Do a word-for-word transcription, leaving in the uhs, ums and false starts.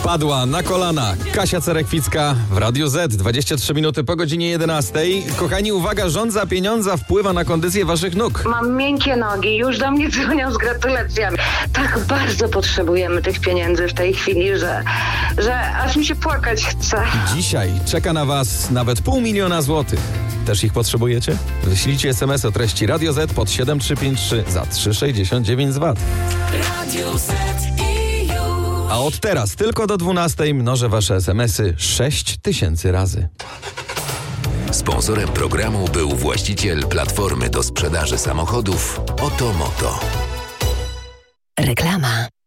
Padła na kolana Kasia Cerekwicka w Radiu Z. dwadzieścia trzy minuty po godzinie jedenastej. Kochani, uwaga, rządza pieniądza wpływa na kondycję waszych nóg. Mam miękkie nogi, już do mnie dzwonią z gratulacjami. Tak bardzo potrzebujemy tych pieniędzy w tej chwili, że, że aż mi się płakać chce. Dzisiaj czeka na was nawet pół miliona złotych. Też ich potrzebujecie? Wyślijcie es em es o treści Radio Z pod siedem trzy pięć trzy za trzy sześćdziesiąt dziewięć złotych. Radio Z. A od teraz tylko do dwunastej mnożę wasze es em esy sześć tysięcy razy. Sponsorem programu był właściciel platformy do sprzedaży samochodów Oto Moto. Reklama.